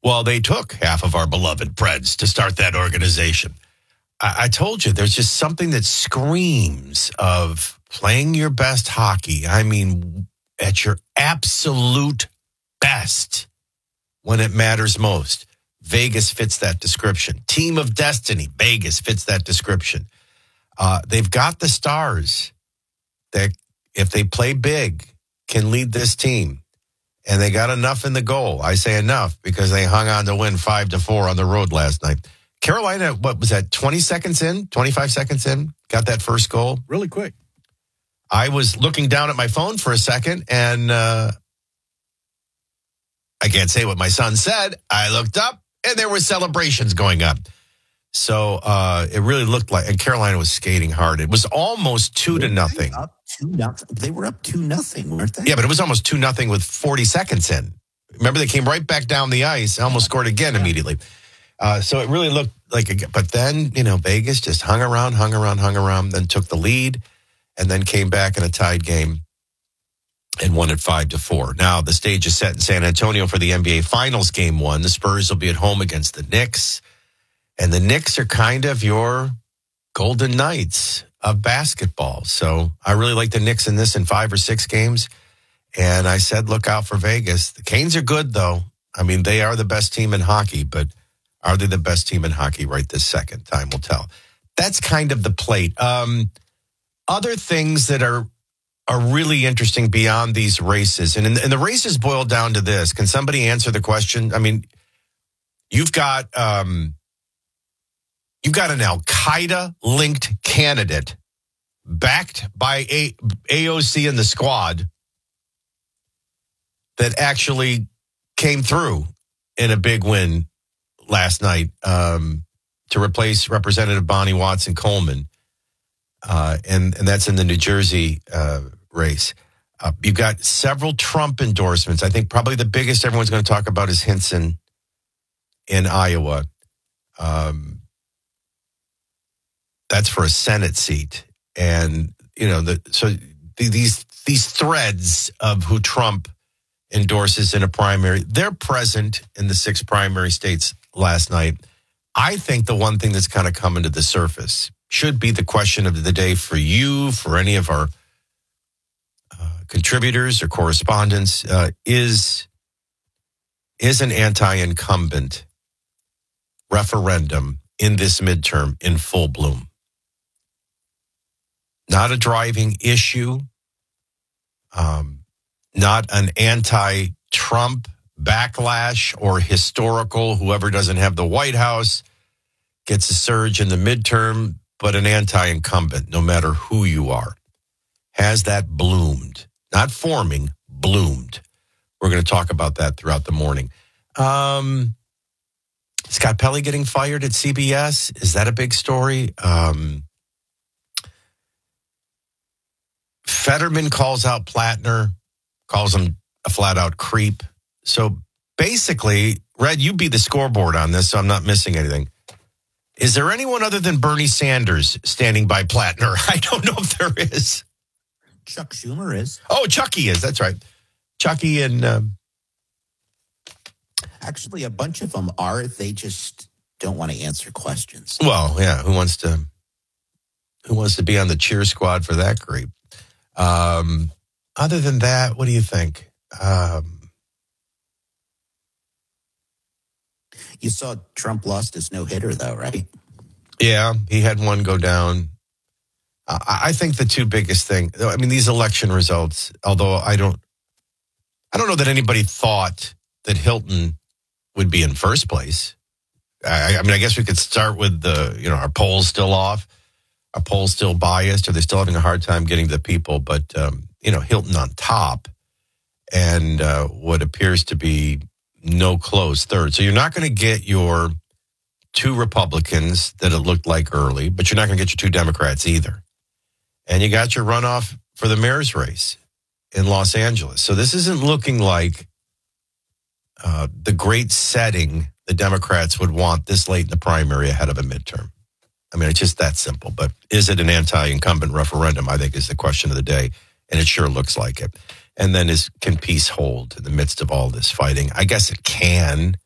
Well, they took half of our beloved Preds to start that organization. I told you, there's just something that screams of playing your best hockey. I mean, at your absolute best when it matters most. Vegas fits that description. Team of destiny, Vegas fits that description. They've got the stars that, if they play big, can lead this team. And they got enough in the goal. I say enough because they hung on to win 5-4 on the road last night. Carolina, what was that, 20 seconds in, 25 seconds in, got that first goal? Really quick. I was looking down at my phone for a second, and I can't say what my son said. I looked up, and there were celebrations going up. So it really looked like, and Carolina was skating hard. It was almost 2-0. They were up 2-0, weren't they? Yeah, but it was almost 2-0 with 40 seconds in. Remember, they came right back down the ice, almost scored again immediately. So it really looked like, but then, Vegas just hung around, then took the lead, and then came back in a tied game and won it 5-4. Now, the stage is set in San Antonio for the NBA Finals Game 1. The Spurs will be at home against the Knicks. And the Knicks are kind of your Golden Knights of basketball. So I really like the Knicks in this in 5 or 6 games. And I said, look out for Vegas. The Canes are good, though. I mean, they are the best team in hockey, but are they the best team in hockey right this second? Time will tell. That's kind of the plate. Other things that are really interesting beyond these races, and the races boil down to this. Can somebody answer the question? I mean, you've got an Al-Qaeda-linked candidate backed by AOC and the squad that actually came through in a big win last night to replace Representative Bonnie Watson-Coleman. And that's in the New Jersey race. You've got several Trump endorsements. I think probably the biggest everyone's going to talk about is Hinson in Iowa. That's for a Senate seat. And, these threads of who Trump endorses in a primary, they're present in the 6 primary states last night. I think the one thing that's kind of coming to the surface should be the question of the day for you, for any of our contributors or correspondents, is an anti-incumbent referendum in this midterm in full bloom. Not a driving issue, not an anti-Trump backlash or historical, whoever doesn't have the White House gets a surge in the midterm, but an anti-incumbent, no matter who you are. Has that bloomed? Not forming, bloomed. We're going to talk about that throughout the morning. Scott Pelley getting fired at CBS. Is that a big story? Fetterman calls out Plattner, calls him a flat-out creep. So basically, Red, you be the scoreboard on this, so I'm not missing anything. Is there anyone other than Bernie Sanders standing by Plattner? I don't know if there is. Chuck Schumer is. Oh, Chucky is. That's right. Chucky and... Actually, a bunch of them are. They just don't want to answer questions. Well, yeah. Who wants to be on the cheer squad for that creep? Other than that, what do you think? You saw Trump lost his no-hitter, though, right? Yeah, he had one go down. I think the two biggest thing, I mean, these election results, although I don't know that anybody thought that Hilton would be in first place. I mean, I guess we could start with our polls still off, our polls still biased, or they're still having a hard time getting the people. But, Hilton on top and what appears to be no close third. So you're not going to get your 2 Republicans that it looked like early, but you're not going to get your 2 Democrats either. And you got your runoff for the mayor's race in Los Angeles. So this isn't looking like the great setting the Democrats would want this late in the primary ahead of a midterm. I mean, it's just that simple. But is it an anti-incumbent referendum, I think, is the question of the day. And it sure looks like it. And then can peace hold in the midst of all this fighting? I guess it can.